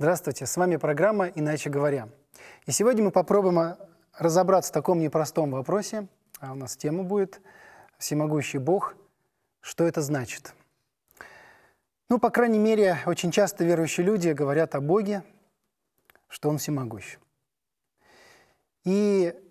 Здравствуйте, с вами программа «Иначе говоря». И сегодня мы попробуем разобраться в таком непростом вопросе, а у нас тема будет «Всемогущий Бог». Что это значит? Ну, по крайней мере, очень часто верующие люди говорят о Боге, что Он всемогущ. И